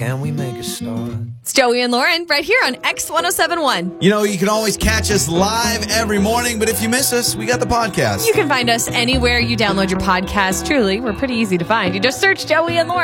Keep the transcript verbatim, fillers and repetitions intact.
can we make a start? It's Joey and Lauren right here on X ten seventy-one. You know, you can always catch us live every morning, but if you miss us, we got the podcast. You can find us anywhere you download your podcast. Truly, we're pretty easy to find. You just search Joey and Lauren.